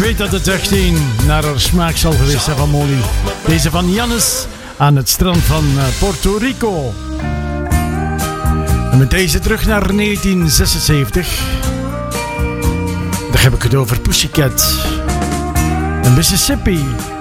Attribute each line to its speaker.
Speaker 1: weet dat het echt een naar haar smaak zal geweest zijn van Molly. Deze van Jannes aan het strand van Puerto Rico. En met deze terug naar 1976. Daar heb ik het over Pussycat en Mississippi.